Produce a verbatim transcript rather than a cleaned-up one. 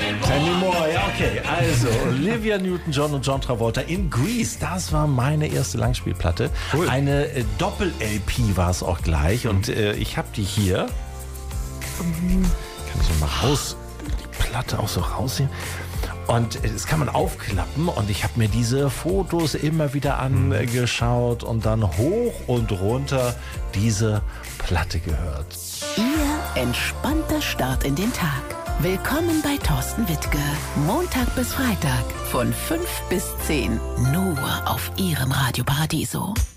Demi Moore, ja, okay. Also, Olivia Newton-John und John Travolta in Grease. Das war meine erste Langspielplatte. Cool. Eine äh, Doppel-L P war es auch gleich. Und äh, ich habe die hier. Kann ich so mal raus, die Platte auch so rausziehen. Und äh, das kann man aufklappen. Und ich habe mir diese Fotos immer wieder angeschaut und dann hoch und runter diese Platte gehört. Ihr entspannter Start in den Tag. Willkommen bei Thorsten Wittke. Montag bis Freitag von fünf bis zehn. Nur auf Ihrem Radio Paradiso.